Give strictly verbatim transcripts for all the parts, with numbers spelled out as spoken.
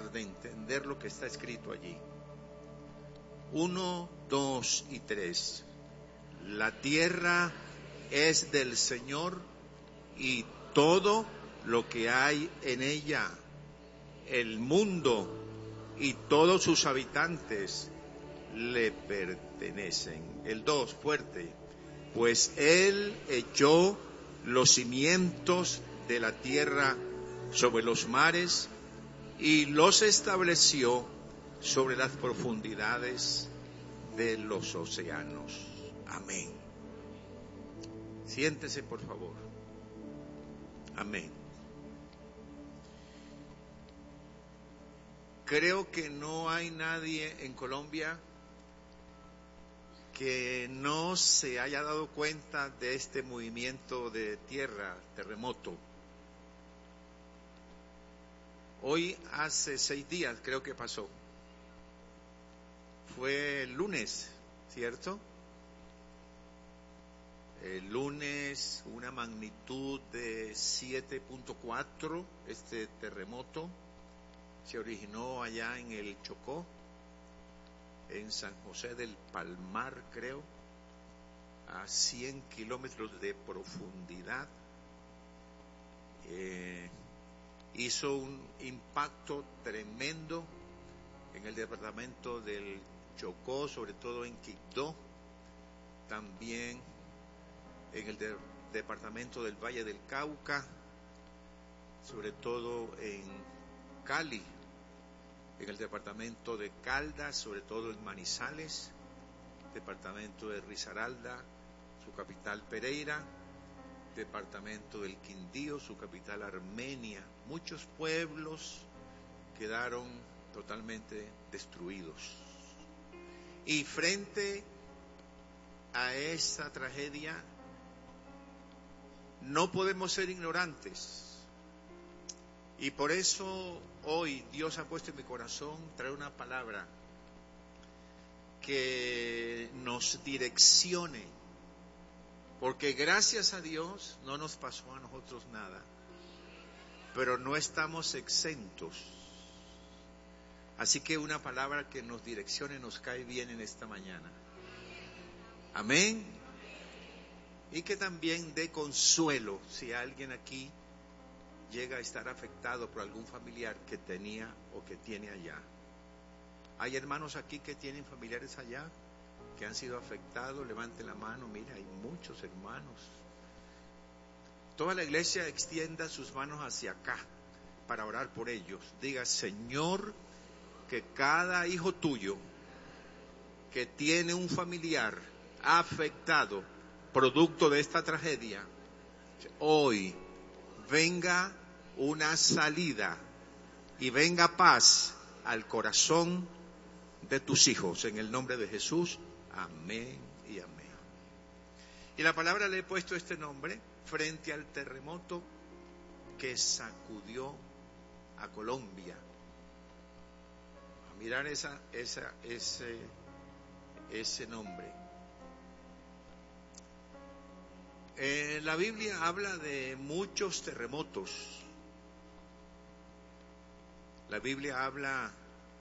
tratar de entender lo que está escrito allí. Uno, dos y tres. La tierra es del Señor y todo lo que hay en ella, el mundo y todos sus habitantes le pertenecen. El dos, fuerte. Pues Él echó los cimientos de la tierra sobre los mares y los estableció sobre las profundidades de los océanos. Amén. Siéntese, por favor. Amén. Creo que no hay nadie en Colombia que no se haya dado cuenta de este movimiento de tierra, terremoto. Hoy hace seis días creo que pasó. Fue el lunes, ¿cierto? El lunes una magnitud de siete punto cuatro, este terremoto se originó allá en el Chocó, en San José del Palmar, creo, a cien kilómetros de profundidad. Eh, hizo un impacto tremendo en el departamento del Chocó, sobre todo en Quibdó, también en el de, departamento del Valle del Cauca, sobre todo en Cali, en el departamento de Caldas, sobre todo en Manizales, departamento de Risaralda, su capital Pereira, departamento del Quindío, su capital Armenia. Muchos pueblos quedaron totalmente destruidos. Y frente a esta tragedia no podemos ser ignorantes. Y por eso hoy Dios ha puesto en mi corazón traer una palabra que nos direccione, porque gracias a Dios no nos pasó a nosotros nada, pero no estamos exentos. Así que una palabra que nos direccione nos cae bien en esta mañana. Amén. Y que también dé consuelo si alguien aquí llega a estar afectado por algún familiar que tenía o que tiene allá. Hay hermanos aquí que tienen familiares allá que han sido afectados. Levante la mano. Mira, hay muchos hermanos. Toda la iglesia extienda sus manos hacia acá para orar por ellos. Diga: Señor, que cada hijo tuyo que tiene un familiar afectado producto de esta tragedia, hoy venga una salida y venga paz al corazón de tus hijos, en el nombre de Jesús. Amén y amén. Y la palabra le he puesto este nombre frente al terremoto que sacudió a Colombia. A mirar esa, esa, ese, ese nombre. Eh, la Biblia habla de muchos terremotos. La Biblia habla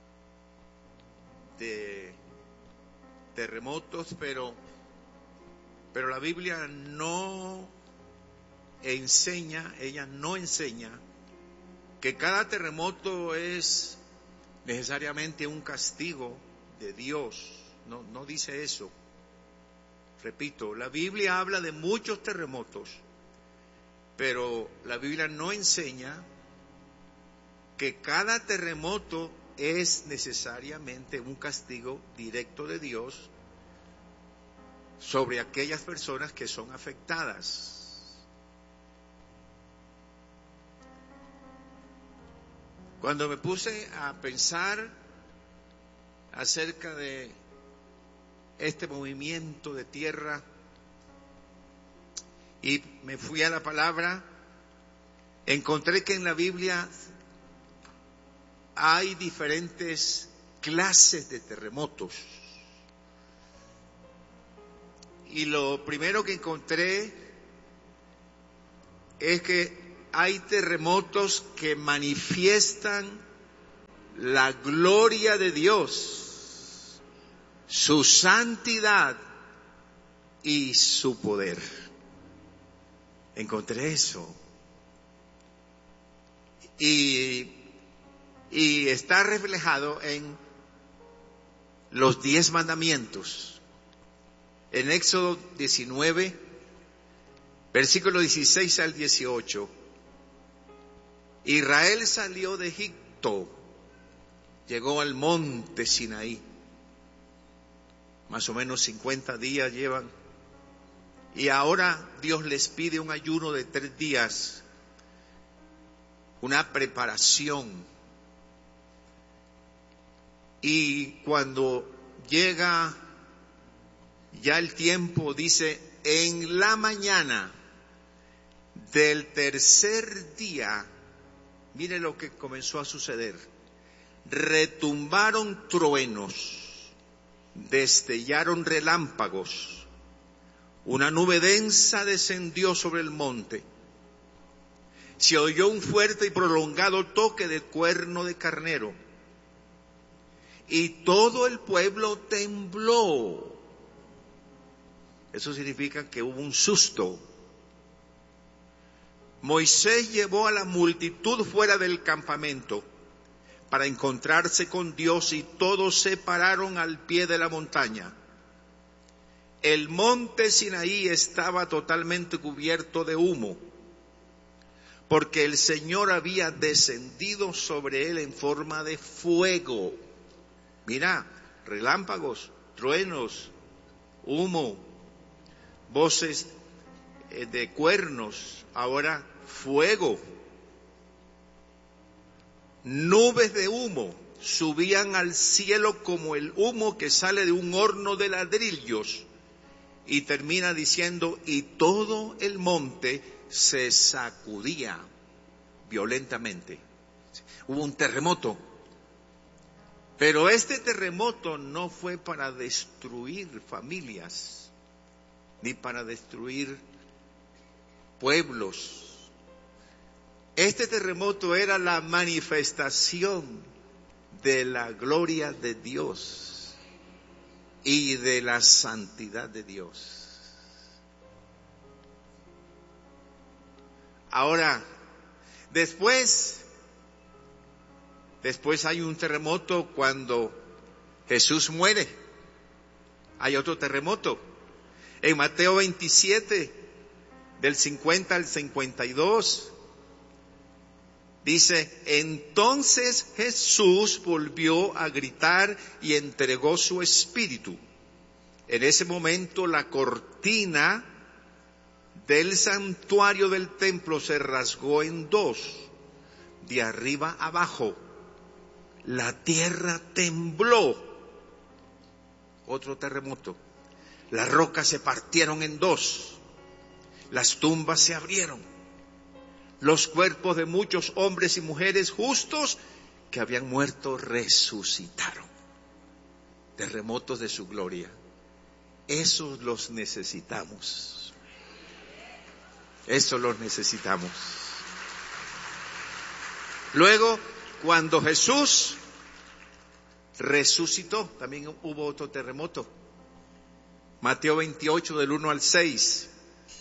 de terremotos, pero, pero la Biblia no enseña, ella no enseña que cada terremoto es necesariamente un castigo de Dios. No, no dice eso. Repito, la Biblia habla de muchos terremotos, pero la Biblia no enseña que cada terremoto es necesariamente un castigo directo de Dios sobre aquellas personas que son afectadas. Cuando me puse a pensar acerca de este movimiento de tierra y me fui a la palabra, encontré que en la Biblia hay diferentes clases de terremotos. Y lo primero que encontré es que hay terremotos que manifiestan la gloria de Dios, su santidad y su poder. Encontré eso. Y, y está reflejado en los diez mandamientos. En Éxodo diecinueve, versículo dieciséis al dieciocho. Israel salió de Egipto, llegó al monte Sinaí. Más o menos cincuenta días llevan. Y ahora Dios les pide un ayuno de tres días, una preparación. Y cuando llega ya el tiempo, dice, en la mañana del tercer día, mire lo que comenzó a suceder. Retumbaron truenos, destellaron relámpagos, una nube densa descendió sobre el monte. Se oyó un fuerte y prolongado toque de cuerno de carnero, y todo el pueblo tembló. Eso significa que hubo un susto. Moisés llevó a la multitud fuera del campamento para encontrarse con Dios, y todos se pararon al pie de la montaña. El monte Sinaí estaba totalmente cubierto de humo, porque el Señor había descendido sobre él en forma de fuego. Mira, relámpagos, truenos, humo, voces de cuernos, ahora fuego. Nubes de humo subían al cielo como el humo que sale de un horno de ladrillos. Y termina diciendo, y todo el monte se sacudía violentamente. Hubo un terremoto. Pero este terremoto no fue para destruir familias, ni para destruir pueblos. Este terremoto era la manifestación de la gloria de Dios y de la santidad de Dios. Ahora, después, después hay un terremoto cuando Jesús muere. Hay otro terremoto. En Mateo veintisiete, del cincuenta al cincuenta y dos, dice, entonces Jesús volvió a gritar y entregó su espíritu. En ese momento la cortina del santuario del templo se rasgó en dos, de arriba abajo. La tierra tembló. Otro terremoto. Las rocas se partieron en dos. Las tumbas se abrieron. Los cuerpos de muchos hombres y mujeres justos que habían muerto resucitaron. Terremotos de su gloria. Esos los necesitamos. Esos los necesitamos. Luego, cuando Jesús resucitó, también hubo otro terremoto. Mateo veintiocho, del uno al seis.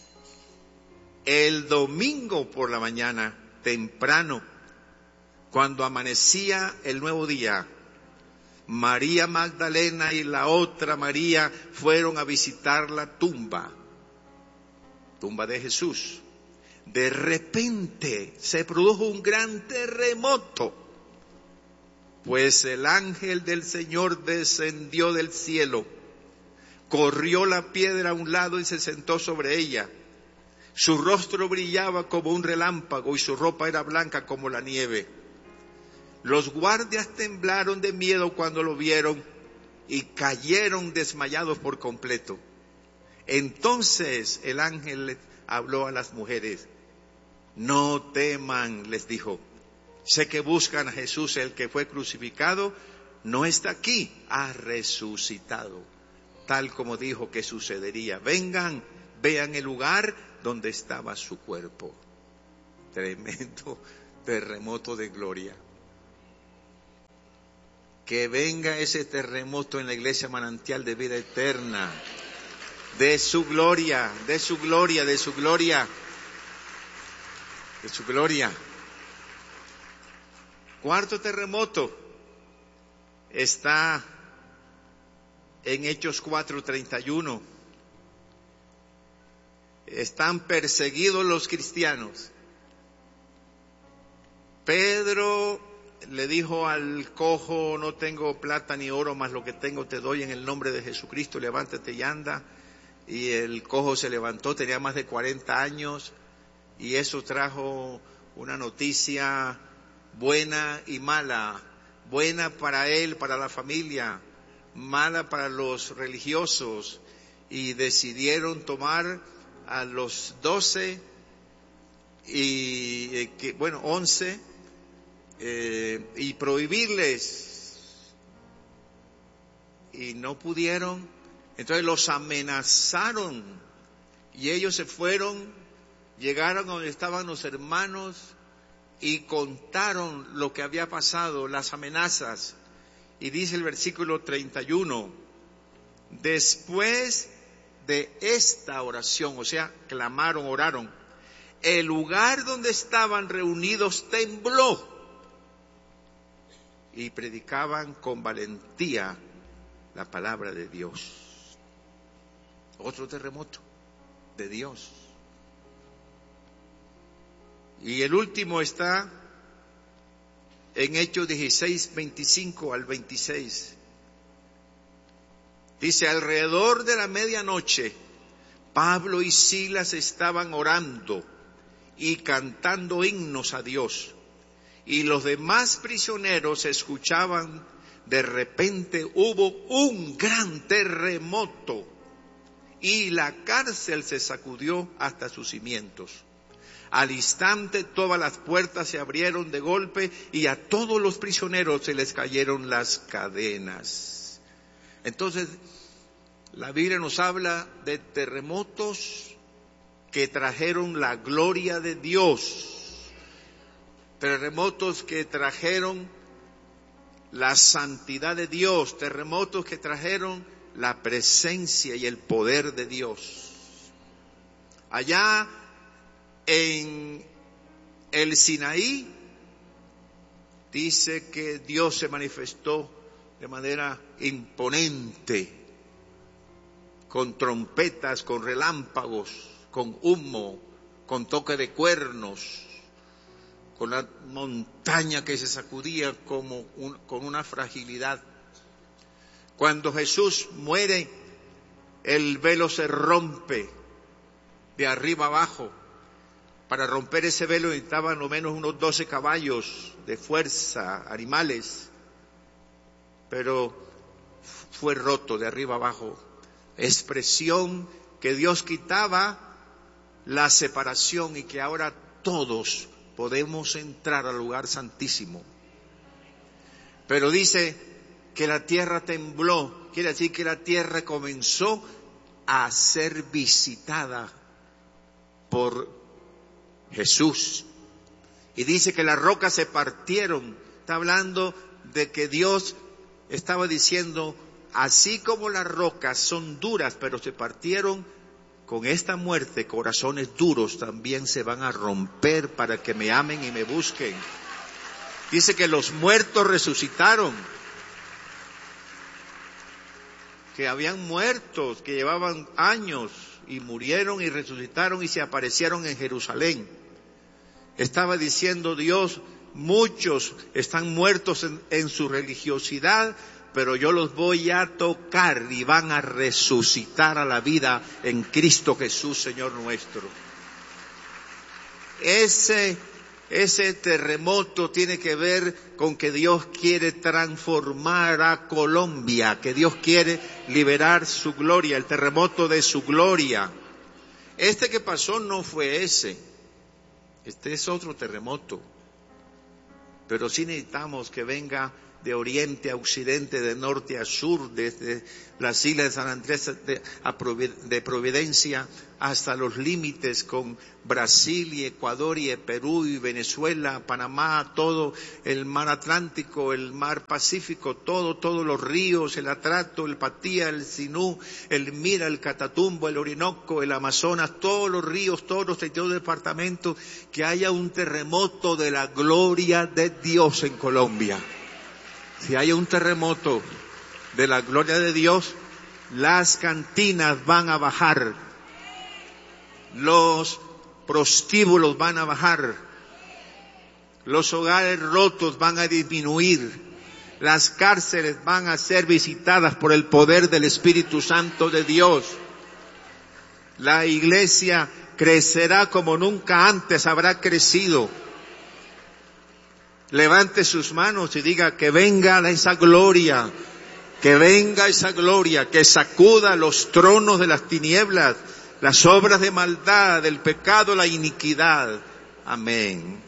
El domingo por la mañana, temprano, cuando amanecía el nuevo día, María Magdalena y la otra María fueron a visitar la tumba, tumba de Jesús. De repente se produjo un gran terremoto, pues el ángel del Señor descendió del cielo, corrió la piedra a un lado y se sentó sobre ella. Su rostro brillaba como un relámpago y su ropa era blanca como la nieve. Los guardias temblaron de miedo cuando lo vieron y cayeron desmayados por completo. Entonces el ángel les habló a las mujeres. No teman, les dijo. Sé que buscan a Jesús, el que fue crucificado. No está aquí, ha resucitado, tal como dijo que sucedería. Vengan, vean el lugar donde estaba su cuerpo. Tremendo terremoto de gloria. Que venga ese terremoto en la iglesia Manantial de Vida Eterna. De su gloria, de su gloria, de su gloria. De su gloria. Cuarto terremoto está en Hechos cuatro treinta y uno. Están perseguidos los cristianos. Pedro le dijo al cojo: no tengo plata ni oro, mas lo que tengo te doy en el nombre de Jesucristo, levántate y anda. Y el cojo se levantó, tenía más de cuarenta años, y eso trajo una noticia buena y mala. Buena para él, para la familia, mala para los religiosos, y decidieron tomar a los doce y, eh, que, bueno, once, eh, y prohibirles, y no pudieron. Entonces los amenazaron, y ellos se fueron, llegaron a donde estaban los hermanos y contaron lo que había pasado, las amenazas. Y dice el versículo treinta y uno, después de esta oración, o sea, clamaron, oraron, el lugar donde estaban reunidos tembló, y predicaban con valentía la palabra de Dios. Otro terremoto de Dios. Y el último está en Hechos dieciséis, veinticinco al veintiséis. Dice, alrededor de la medianoche, Pablo y Silas estaban orando y cantando himnos a Dios. Y los demás prisioneros escuchaban. De repente hubo un gran terremoto y la cárcel se sacudió hasta sus cimientos. Al instante todas las puertas se abrieron de golpe y a todos los prisioneros se les cayeron las cadenas. Entonces, la Biblia nos habla de terremotos que trajeron la gloria de Dios. Terremotos que trajeron la santidad de Dios. Terremotos que trajeron la presencia y el poder de Dios. Allá en el Sinaí dice que Dios se manifestó de manera imponente, con trompetas, con relámpagos, con humo, con toque de cuernos, con la montaña que se sacudía como un, con una fragilidad. Cuando Jesús muere, el velo se rompe de arriba abajo. Para romper ese velo necesitaban lo menos unos doce caballos de fuerza, animales, pero fue roto de arriba abajo. Expresión que Dios quitaba la separación y que ahora todos podemos entrar al lugar santísimo. Pero dice que la tierra tembló, quiere decir que la tierra comenzó a ser visitada por Jesús. Y dice que las rocas se partieron. Está hablando de que Dios estaba diciendo, así como las rocas son duras, pero se partieron, con esta muerte, corazones duros también se van a romper para que me amen y me busquen. Dice que los muertos resucitaron, que habían muertos, que llevaban años y murieron y resucitaron y se aparecieron en Jerusalén. Estaba diciendo Dios, muchos están muertos en, en su religiosidad, pero yo los voy a tocar y van a resucitar a la vida en Cristo Jesús, Señor nuestro. Ese, ese terremoto tiene que ver con que Dios quiere transformar a Colombia, que Dios quiere liberar su gloria, el terremoto de su gloria. Este que pasó no fue ese, este es otro terremoto. pero sí necesitamos que venga de oriente a occidente, de norte a sur, desde las islas de San Andrés de, de Providencia hasta los límites con Brasil y Ecuador y Perú y Venezuela, Panamá, todo el mar Atlántico, el mar Pacífico, todo, todos los ríos, el Atrato, el Patía, el Sinú, el Mira, el Catatumbo, el Orinoco, el Amazonas, todos los ríos, todos los treinta y dos departamentos, que haya un terremoto de la gloria de Dios en Colombia. Si hay un terremoto de la gloria de Dios, las cantinas van a bajar, los prostíbulos van a bajar, los hogares rotos van a disminuir, las cárceles van a ser visitadas por el poder del Espíritu Santo de Dios. La iglesia crecerá como nunca antes habrá crecido. Levante sus manos y diga que venga esa gloria, que venga esa gloria, que sacuda los tronos de las tinieblas, las obras de maldad, el pecado, la iniquidad. Amén.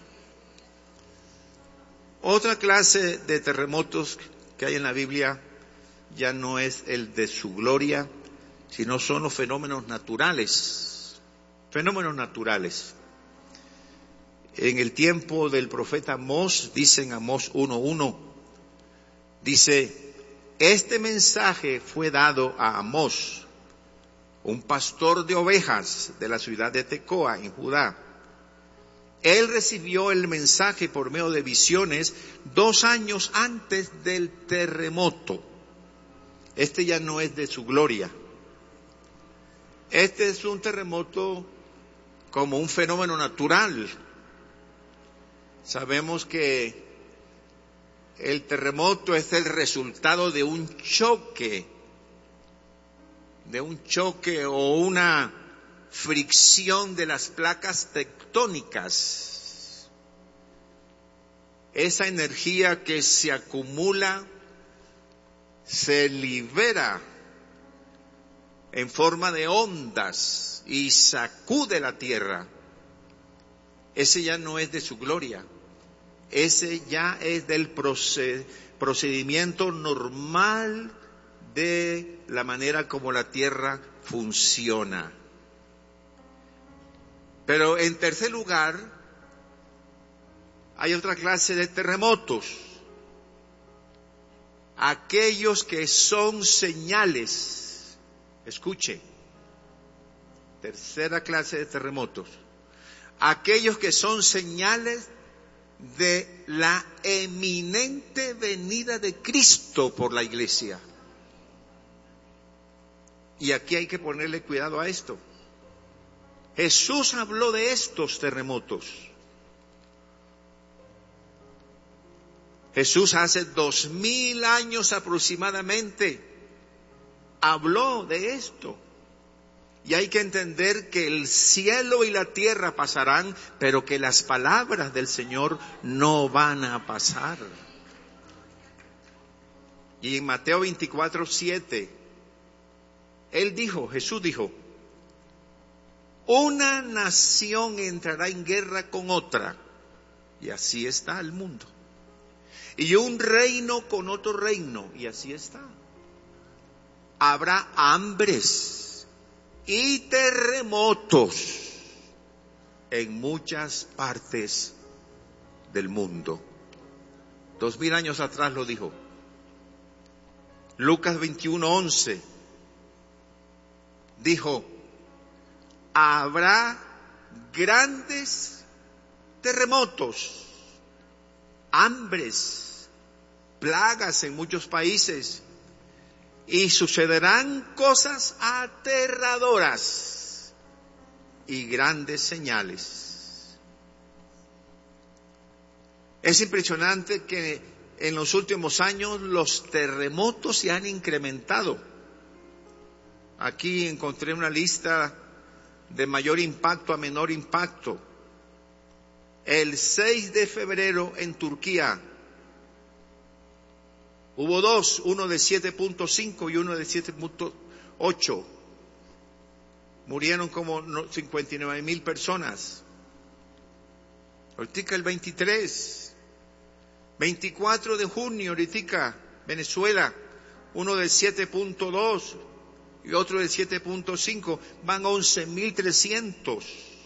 Otra clase de terremotos que hay en la Biblia ya no es el de su gloria, sino son los fenómenos naturales. Fenómenos naturales. En el tiempo del profeta Amós, dice en Amós uno uno, dice, este mensaje fue dado a Amós, un pastor de ovejas de la ciudad de Tecoa, en Judá. Él recibió el mensaje por medio de visiones dos años antes del terremoto. Este ya no es de su gloria. Este es un terremoto como un fenómeno natural. Sabemos que el terremoto es el resultado de un choque, de un choque o una fricción de las placas tectónicas. Esa energía que se acumula se libera en forma de ondas y sacude la tierra. Ese ya no es de su gloria. Ese ya es del procedimiento normal de la manera como la tierra funciona. Pero en tercer lugar, hay otra clase de terremotos. Aquellos que son señales. Escuche. Tercera clase de terremotos. Aquellos que son señales de la eminente venida de Cristo por la iglesia. Y aquí hay que ponerle cuidado a esto. Jesús habló de estos terremotos. Jesús hace dos mil años aproximadamente habló de esto. Y hay que entender que el cielo y la tierra pasarán, pero que las palabras del Señor no van a pasar. Y en Mateo veinticuatro, siete, Él dijo, Jesús dijo, una nación entrará en guerra con otra, y así está el mundo. Y un reino con otro reino, y así está. Habrá hambres y terremotos en muchas partes del mundo. Dos mil años atrás lo dijo. Lucas veintiuno, once dijo, habrá grandes terremotos, hambres, plagas en muchos países. Y sucederán cosas aterradoras y grandes señales. Es impresionante que en los últimos años los terremotos se han incrementado. Aquí encontré una lista de mayor impacto a menor impacto. El seis de febrero en Turquía hubo dos, uno de siete punto cinco y uno de siete punto ocho. Murieron como cincuenta y nueve mil personas. Ahorita el veintitrés, veinticuatro de junio, ahorita, Venezuela, uno de siete punto dos y otro de siete punto cinco, van once mil trescientos.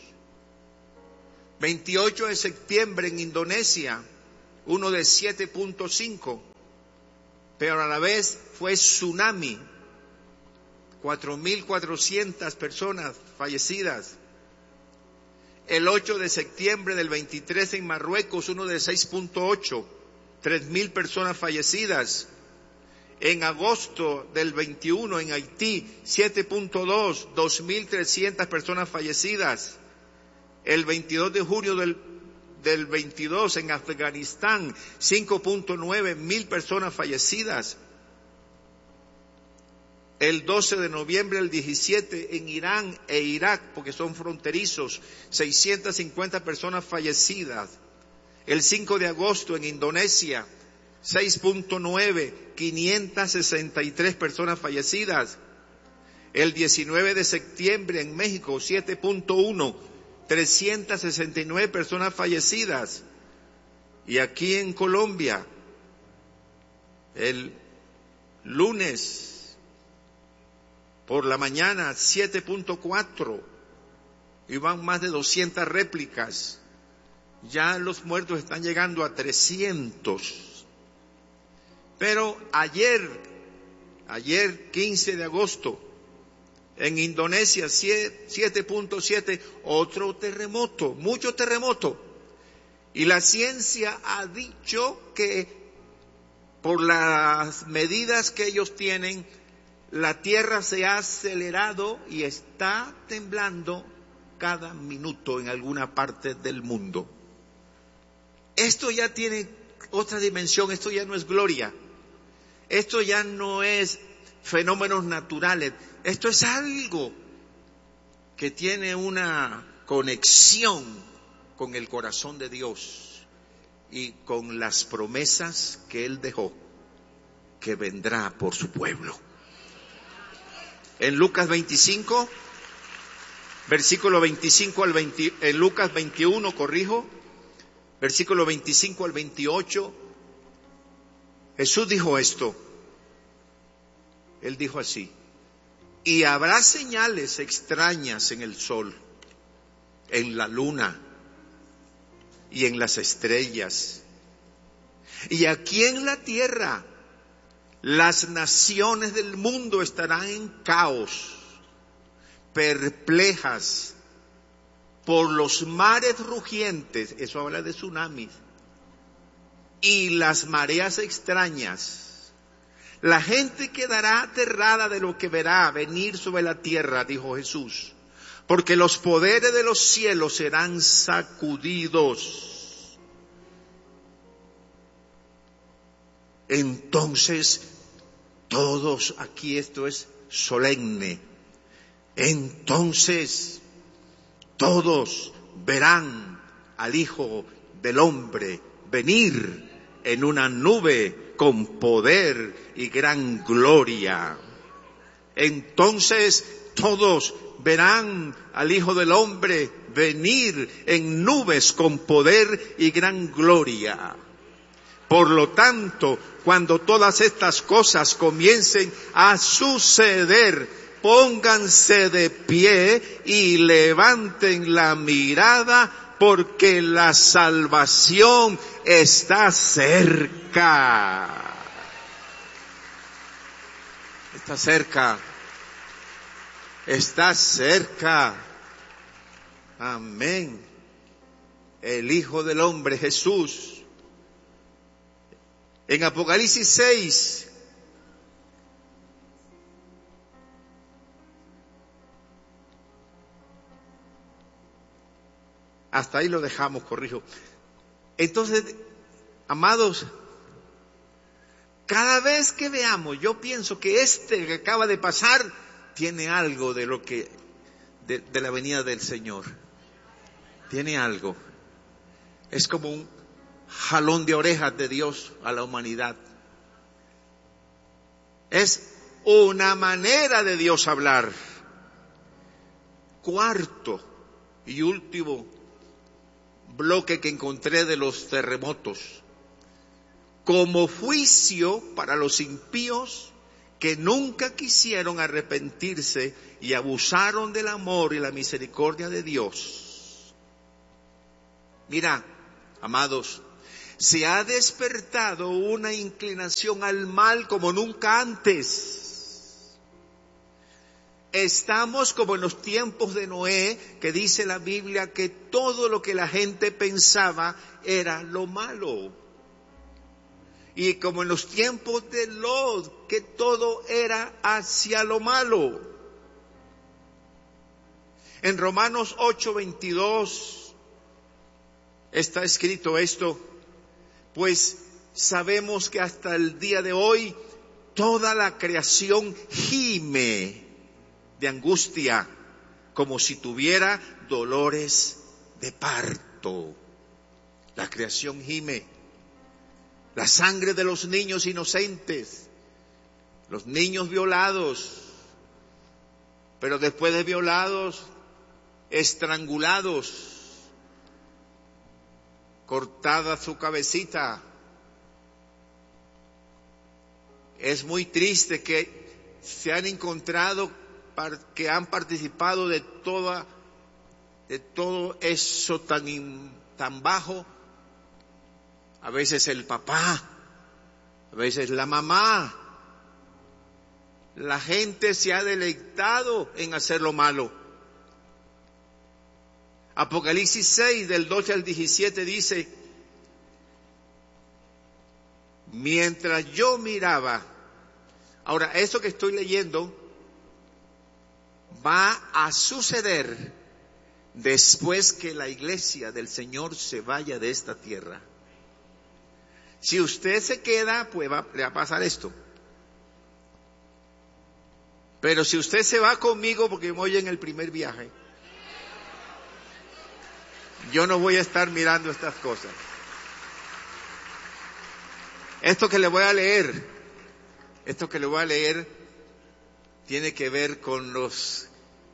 veintiocho de septiembre en Indonesia, uno de siete punto cinco, pero a la vez fue tsunami, cuatro mil cuatrocientas personas fallecidas. El ocho de septiembre del veintitrés en Marruecos, uno de seis punto ocho, tres mil personas fallecidas. En agosto del veintiuno en Haití, siete punto dos, dos mil trescientas personas fallecidas. El veintidós de junio del, del veintidós en Afganistán, cinco punto nueve mil personas fallecidas. El doce de noviembre del diecisiete en Irán e Irak, porque son fronterizos, seiscientas cincuenta personas fallecidas. El cinco de agosto en Indonesia, seis punto nueve, quinientas sesenta y tres personas fallecidas. El diecinueve de septiembre en México, siete punto uno, trescientas sesenta y nueve personas fallecidas. Y aquí en Colombia, el lunes por la mañana, siete punto cuatro, y van más de doscientas réplicas. Ya los muertos están llegando a trescientos. Pero ayer, ayer quince de agosto, en Indonesia, siete punto siete, otro terremoto, mucho terremoto. Y la ciencia ha dicho que por las medidas que ellos tienen, la tierra se ha acelerado y está temblando cada minuto en alguna parte del mundo. Esto ya tiene otra dimensión, esto ya no es gloria, esto ya no es fenómenos naturales, esto es algo que tiene una conexión con el corazón de Dios y con las promesas que Él dejó, que vendrá por su pueblo. En Lucas veinticinco, versículo veinticinco al veinte, en Lucas veintiuno, corrijo, versículo veinticinco al veintiocho, Jesús dijo esto. Él dijo así: y habrá señales extrañas en el sol, en la luna y en las estrellas. Y aquí en la tierra, las naciones del mundo estarán en caos, perplejas por los mares rugientes, eso habla de tsunamis, y las mareas extrañas. La gente quedará aterrada de lo que verá venir sobre la tierra, dijo Jesús, porque los poderes de los cielos serán sacudidos. Entonces, todos, aquí esto es solemne, entonces todos verán al Hijo del Hombre venir en una nube con poder y gran gloria. Entonces todos verán al Hijo del Hombre venir en nubes con poder y gran gloria. Por lo tanto, cuando todas estas cosas comiencen a suceder, pónganse de pie y levanten la mirada, porque la salvación está cerca. Está cerca. Está cerca. Amén. El Hijo del Hombre, Jesús. En Apocalipsis seis, hasta ahí lo dejamos, corrijo. Entonces, amados, cada vez que veamos, yo pienso que este que acaba de pasar tiene algo de lo que, de, de la venida del Señor. Tiene algo. Es como un jalón de orejas de Dios a la humanidad. Es una manera de Dios hablar. Cuarto y último bloque que encontré de los terremotos. como juicio para los impíos que nunca quisieron arrepentirse y abusaron del amor y la misericordia de Dios. Mira, amados, se ha despertado una inclinación al mal como nunca antes. Estamos como en los tiempos de Noé, que dice la Biblia que todo lo que la gente pensaba era lo malo. Y como en los tiempos de Lot, que todo era hacia lo malo. En Romanos ocho veintidós está escrito esto: pues sabemos que hasta el día de hoy toda la creación gime de angustia, como si tuviera dolores de parto. La creación gime. La sangre de los niños inocentes, los niños violados, pero después de violados, estrangulados, cortada su cabecita. Es muy triste que se han encontrado, que han participado de toda, de todo eso tan, tan bajo. A veces el papá, a veces la mamá. La gente se ha deleitado en hacer lo malo. Apocalipsis seis, del doce al diecisiete dice: mientras yo miraba, ahora esto que estoy leyendo va a suceder después que la iglesia del Señor se vaya de esta tierra. Si usted se queda, pues va, le va a pasar esto. Pero si usted se va conmigo, porque me voy en el primer viaje, yo no voy a estar mirando estas cosas. Esto que le voy a leer, esto que le voy a leer, tiene que ver con los,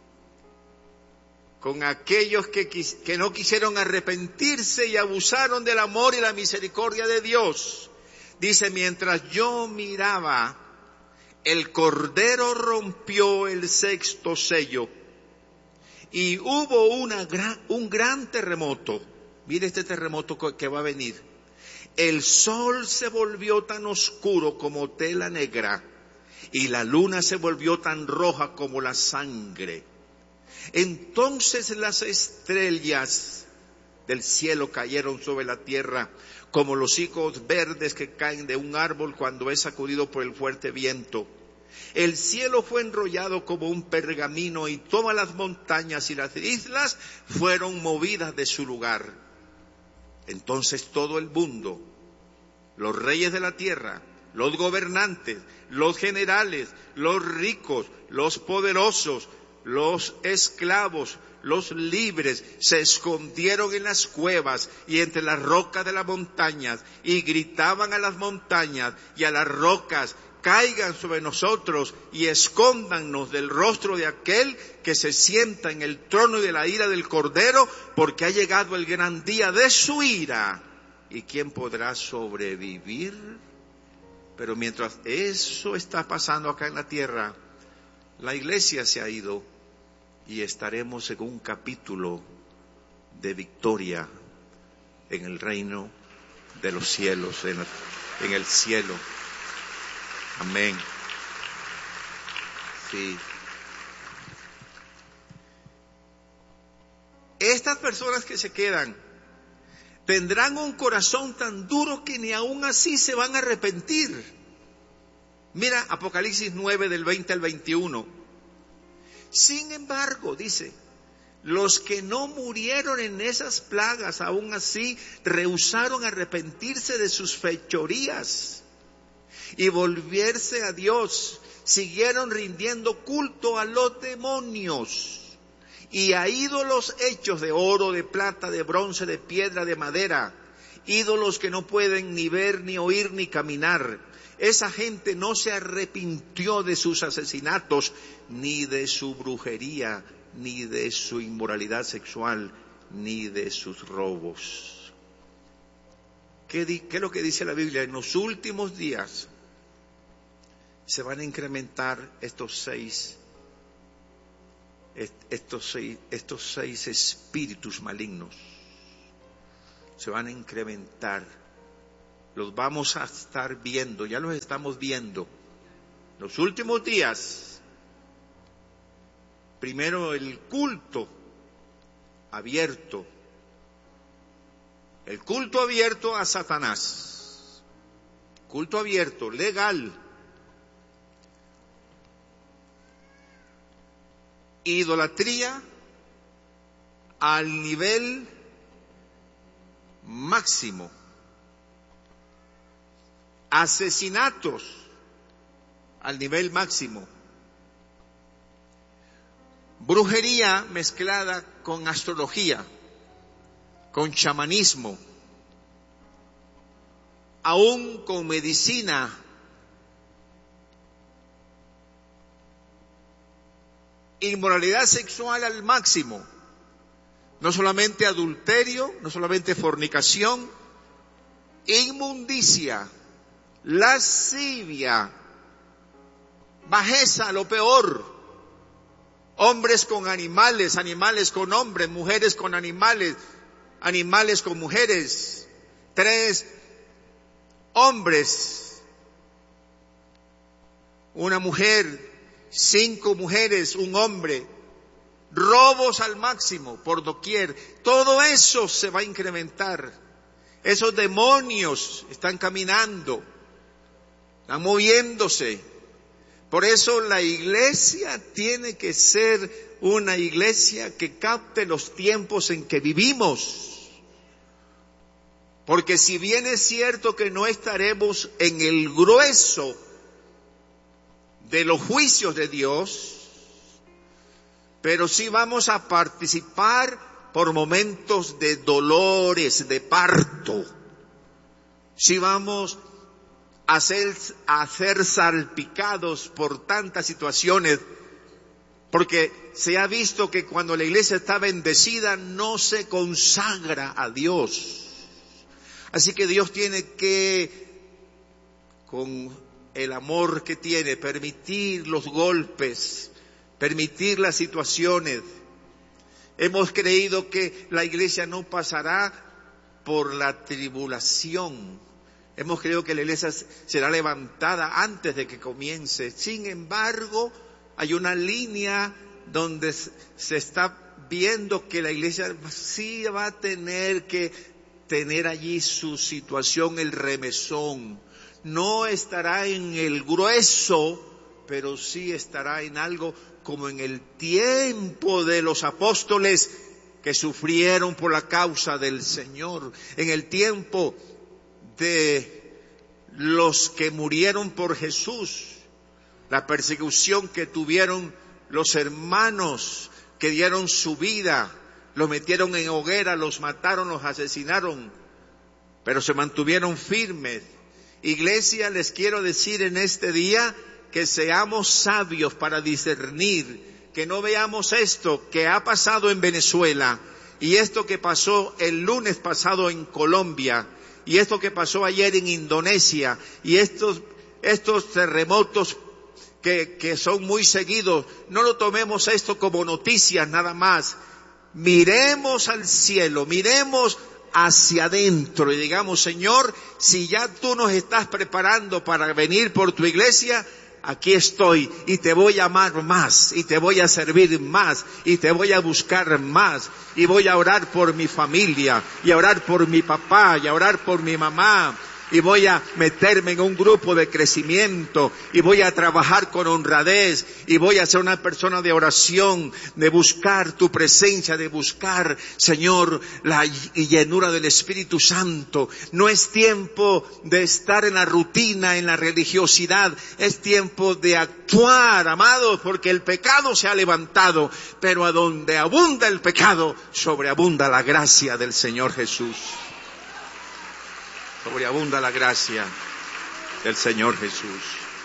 con aquellos que, que no quisieron arrepentirse y abusaron del amor y la misericordia de Dios. Dice: mientras yo miraba, el Cordero rompió el sexto sello y hubo una gran, un gran terremoto. Mire este terremoto que va a venir. El sol se volvió tan oscuro como tela negra y la luna se volvió tan roja como la sangre. Entonces las estrellas del cielo cayeron sobre la tierra como los higos verdes que caen de un árbol cuando es sacudido por el fuerte viento. El cielo fue enrollado como un pergamino y todas las montañas y las islas fueron movidas de su lugar. Entonces todo el mundo, los reyes de la tierra, los gobernantes, los generales, los ricos, los poderosos, los esclavos, los libres, se escondieron en las cuevas y entre las rocas de las montañas y gritaban a las montañas y a las rocas: caigan sobre nosotros y escóndannos del rostro de aquel que se sienta en el trono y de la ira del Cordero, porque ha llegado el gran día de su ira. ¿Y quién podrá sobrevivir? Pero mientras eso está pasando acá en la tierra, la iglesia se ha ido y estaremos en un capítulo de victoria en el reino de los cielos, en, en el cielo. Amén. Sí. Estas personas que se quedan tendrán un corazón tan duro que ni aún así se van a arrepentir. Mira Apocalipsis nueve del veinte al veintiuno. Sin embargo, dice, los que no murieron en esas plagas aún así rehusaron arrepentirse de sus fechorías y volverse a Dios. Siguieron rindiendo culto a los demonios y a ídolos hechos de oro, de plata, de bronce, de piedra, de madera, ídolos que no pueden ni ver, ni oír, ni caminar. Esa gente no se arrepintió de sus asesinatos, ni de su brujería, ni de su inmoralidad sexual, ni de sus robos. ¿Qué, di, ¿Qué es lo que dice la Biblia? En los últimos días se van a incrementar estos seis, estos seis, estos seis espíritus malignos. Se van a incrementar. Los vamos a estar viendo, ya los estamos viendo. Los últimos días, primero el culto abierto, el culto abierto a Satanás, culto abierto, legal, idolatría al nivel máximo, asesinatos al nivel máximo, brujería mezclada con astrología, con chamanismo, aún con medicina, inmoralidad sexual al máximo, no solamente adulterio, no solamente fornicación, inmundicia, lascivia, bajeza, lo peor, hombres con animales, animales con hombres, mujeres con animales, animales con mujeres, tres hombres, una mujer, cinco mujeres, un hombre, robos al máximo por doquier. Todo eso se va a incrementar. Esos demonios están caminando, están moviéndose. Por eso la iglesia tiene que ser una iglesia que capte los tiempos en que vivimos. Porque si bien es cierto que no estaremos en el grueso de los juicios de Dios, pero sí vamos a participar por momentos de dolores, de parto. Sí vamos a ser, a ser salpicados por tantas situaciones, porque se ha visto que cuando la iglesia está bendecida no se consagra a Dios. Así que Dios tiene que, con el amor que tiene, permitir los golpes, permitir las situaciones. Hemos creído que la iglesia no pasará por la tribulación. Hemos creído que la iglesia será levantada antes de que comience. Sin embargo, hay una línea donde se está viendo que la iglesia sí va a tener que tener allí su situación, el remesón. No estará en el grueso, pero sí estará en algo como en el tiempo de los apóstoles que sufrieron por la causa del Señor, en el tiempo de los que murieron por Jesús, la persecución que tuvieron los hermanos que dieron su vida, los metieron en hoguera, los mataron, los asesinaron, pero se mantuvieron firmes. Iglesia, les quiero decir en este día que seamos sabios para discernir, que no veamos esto que ha pasado en Venezuela y esto que pasó el lunes pasado en Colombia y esto que pasó ayer en Indonesia y estos, estos terremotos que, que son muy seguidos. No lo tomemos esto como noticias nada más. Miremos al cielo, miremos hacia adentro y digamos, Señor, si ya tú nos estás preparando para venir por tu iglesia, aquí estoy y te voy a amar más y te voy a servir más y te voy a buscar más y voy a orar por mi familia y a orar por mi papá y a orar por mi mamá y voy a meterme en un grupo de crecimiento y voy a trabajar con honradez y voy a ser una persona de oración, de buscar tu presencia, de buscar, Señor, la llenura del Espíritu Santo. No es tiempo de estar en la rutina, en la religiosidad, es tiempo de actuar, amados, porque el pecado se ha levantado, pero a donde abunda el pecado, sobreabunda la gracia del Señor Jesús. Sobreabunda la gracia del Señor Jesús.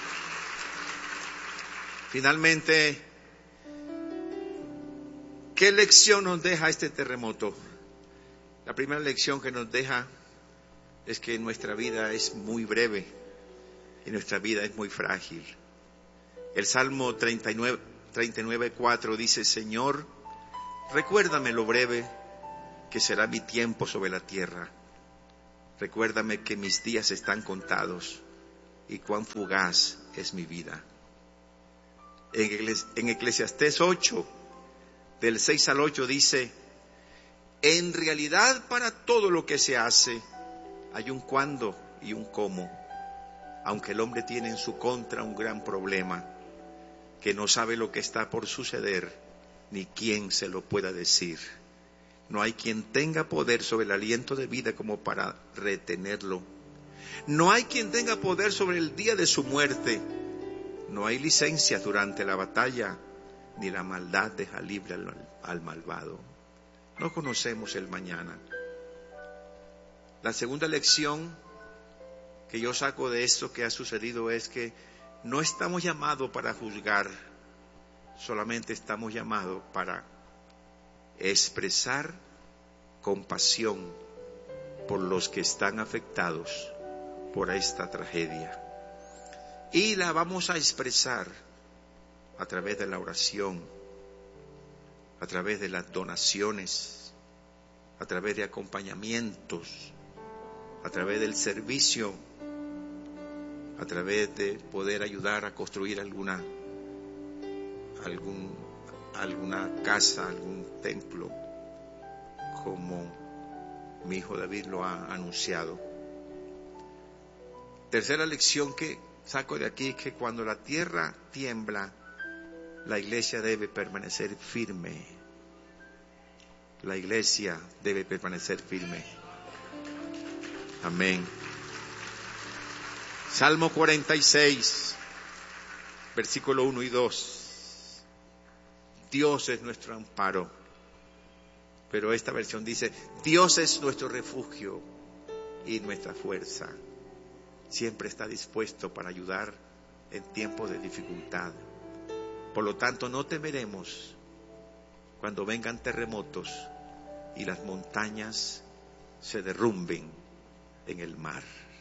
Finalmente, ¿qué lección nos deja este terremoto? La primera lección que nos deja es que nuestra vida es muy breve y nuestra vida es muy frágil. El Salmo treinta y nueve, cuatro dice: Señor, recuérdame lo breve que será mi tiempo sobre la tierra. Recuérdame que mis días están contados y cuán fugaz es mi vida. En Eclesiastés ocho, del seis al ocho dice: en realidad para todo lo que se hace hay un cuándo y un cómo, aunque el hombre tiene en su contra un gran problema, que no sabe lo que está por suceder, ni quién se lo pueda decir. No hay quien tenga poder sobre el aliento de vida como para retenerlo. No hay quien tenga poder sobre el día de su muerte. No hay licencia durante la batalla, ni la maldad deja libre al, al malvado. No conocemos el mañana. La segunda lección que yo saco de esto que ha sucedido es que no estamos llamados para juzgar, solamente estamos llamados para expresar compasión por los que están afectados por esta tragedia. Y la vamos a expresar a través de la oración, a través de las donaciones, a través de acompañamientos, a través del servicio, a través de poder ayudar a construir alguna, algún, alguna casa, algún templo, como mi hijo David lo ha anunciado. Tercera lección que saco de aquí es que cuando la tierra tiembla, la iglesia debe permanecer firme. La iglesia debe permanecer firme. Amén. Salmo cuarenta y seis, versículo uno y dos. Dios es nuestro amparo. Pero esta versión dice: Dios es nuestro refugio y nuestra fuerza. Siempre está dispuesto para ayudar en tiempos de dificultad. Por lo tanto, no temeremos cuando vengan terremotos y las montañas se derrumben en el mar.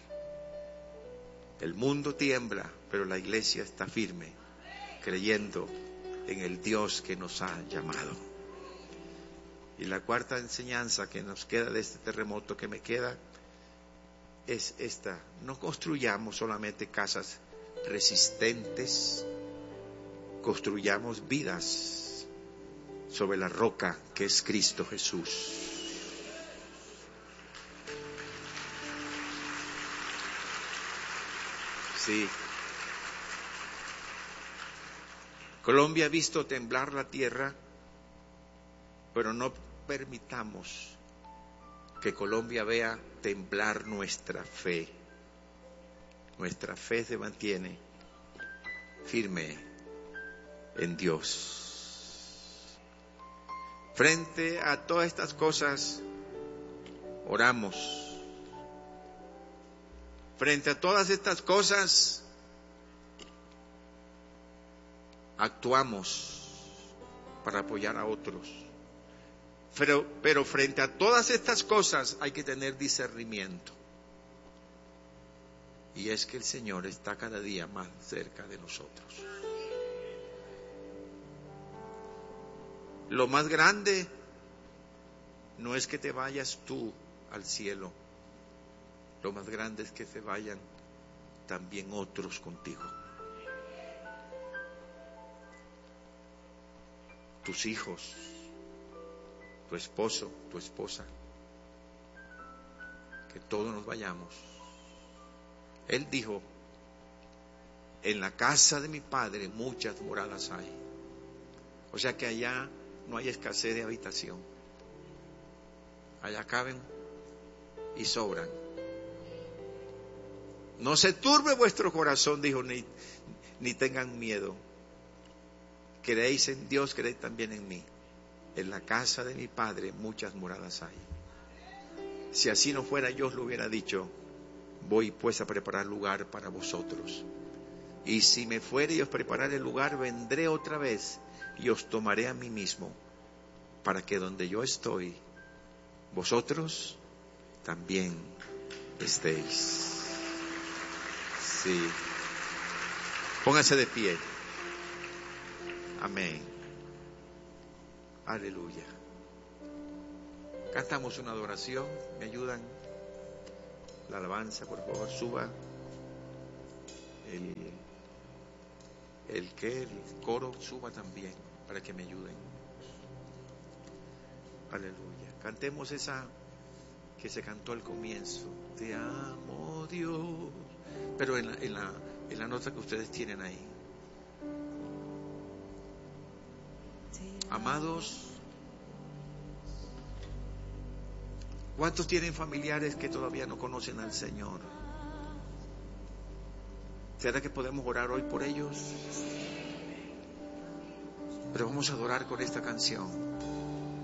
El mundo tiembla, pero la iglesia está firme, creyendo en el Dios que nos ha llamado. Y la cuarta enseñanza que nos queda de este terremoto, que me queda, es esta: no construyamos solamente casas resistentes, construyamos vidas sobre la roca que es Cristo Jesús. Sí. Colombia ha visto temblar la tierra, pero no permitamos que Colombia vea temblar nuestra fe. Nuestra fe se mantiene firme en Dios. Frente a todas estas cosas, oramos. Frente a todas estas cosas, actuamos para apoyar a otros. Pero, pero frente a todas estas cosas hay que tener discernimiento. Y es que el Señor está cada día más cerca de nosotros. Lo más grande no es que te vayas tú al cielo. Lo más grande es que se vayan también otros contigo. Tus hijos, tu esposo, tu esposa. Que todos nos vayamos. Él dijo: en la casa de mi Padre muchas moradas hay. O sea que allá no hay escasez de habitación. Allá caben y sobran. No se turbe vuestro corazón, dijo, ni, ni tengan miedo. Creéis en Dios, creéis también en mí. En la casa de mi Padre muchas moradas hay. Si así no fuera, yo os lo hubiera dicho: voy pues a preparar lugar para vosotros. Y si me fuere y os prepararé el lugar, vendré otra vez y os tomaré a mí mismo, para que donde yo estoy, vosotros también estéis. Sí. Póngase de pie. Amén. Aleluya. Cantamos una adoración. ¿Me ayudan? La alabanza, por favor, suba. El, el que, el coro, suba también para que me ayuden. Aleluya. Cantemos esa que se cantó al comienzo. Te amo, Dios. Pero en la, en la, en la nota que ustedes tienen ahí. Amados, ¿cuántos tienen familiares que todavía no conocen al Señor? ¿Será que podemos orar hoy por ellos? Pero vamos a adorar con esta canción.